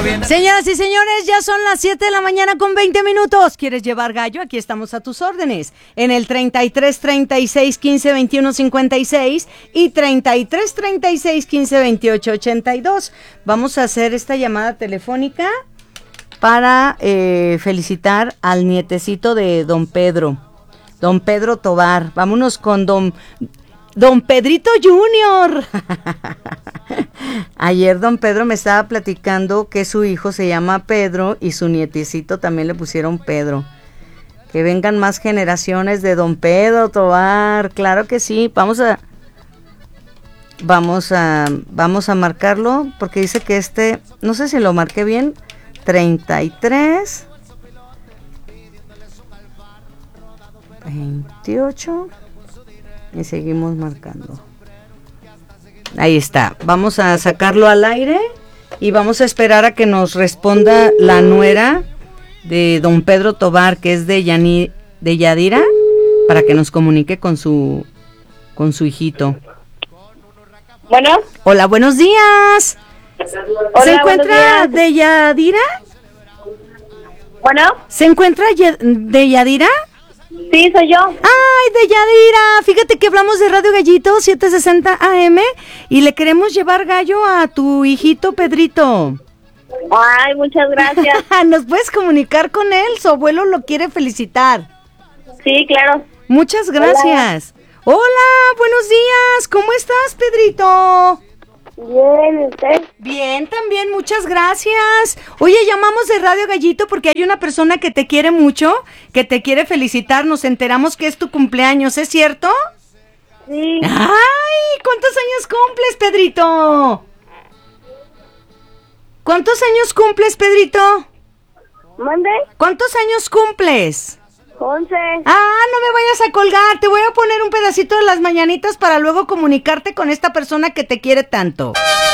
Señoras y señores, ya son las 7 de la mañana con 20 minutos. ¿Quieres llevar gallo? Aquí estamos a tus órdenes. En el 33 36 15 21 56 y 33 36 15 28 82. Vamos a hacer esta llamada telefónica para felicitar al nietecito de don Pedro Tobar. Vámonos con don Pedrito Junior. Ayer don Pedro me estaba platicando que su hijo se llama Pedro y su nietecito también le pusieron Pedro. Que vengan más generaciones de don Pedro Tobar. Claro que sí. Vamos a marcarlo porque dice que no sé si lo marqué bien. 33 28 y seguimos marcando. Ahí está. Vamos a sacarlo al aire y vamos a esperar a que nos responda la nuera de don Pedro Tobar, que es de Yadira, para que nos comunique con su hijito. Bueno. Hola, buenos días. Hola, ¿Se encuentra buenos días. de Yadira? Bueno. ¿Se encuentra de Yadira? Sí, soy yo. ¡Ay, de Yadira! Fíjate que hablamos de Radio Gallito 760 AM y le queremos llevar gallo a tu hijito Pedrito. Ay, muchas gracias. ¿Nos puedes comunicar con él? Su abuelo lo quiere felicitar. Sí, claro. Muchas gracias. Hola, buenos días. ¿Cómo estás, Pedrito? Bien, ¿usted? Bien, también, muchas gracias. Oye, llamamos de Radio Gallito porque hay una persona que te quiere mucho, que te quiere felicitar. Nos enteramos que es tu cumpleaños, ¿es cierto? Sí. ¡Ay! ¿Cuántos años cumples, Pedrito? ¿Cuántos años cumples, Pedrito? ¿Mande? ¿Cuántos años cumples? 11. No me vayas a colgar, te voy a poner un pedacito de las mañanitas para luego comunicarte con esta persona que te quiere tanto.